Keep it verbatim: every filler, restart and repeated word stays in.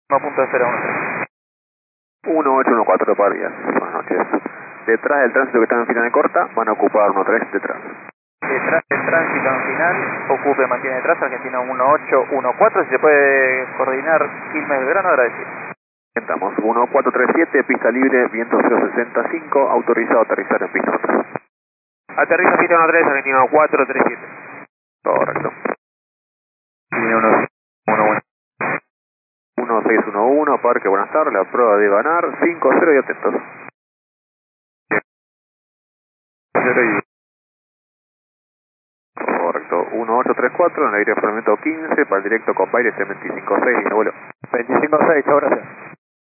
punto cero uno tres. uno ocho uno cuatro para días. Buenas noches. Detrás del tránsito que está en final de corta, van a ocupar uno tres detrás. Detrás del tránsito en final, ocupe, mantiene detrás, Argentina uno ocho uno cuatro, si se puede coordinar Quilmes Belgrano, agradecido. Estamos uno cuatro tres siete, pista libre, viento cero sesenta y cinco, autorizado a aterrizar en pista uno tres. Aterriza pista uno tres, Argentina cuatro tres siete. Correcto. Tiene uno uno uno seis uno uno, Parque, buenas tardes, la prueba de ganar, cinco cero y atentos. cero y... Correcto, uno ocho tres cuatro, en el aire de formamiento quince, para el directo con Baires en veinticinco seis, y no vuelo. veinticinco seis, chao, gracias.